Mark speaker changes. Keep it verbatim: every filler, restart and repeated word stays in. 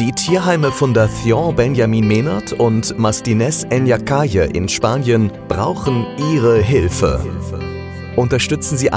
Speaker 1: Die Tierheime Fundación Benjamin Menard und Mastines Eñacalle in Spanien brauchen Ihre Hilfe. Unterstützen Sie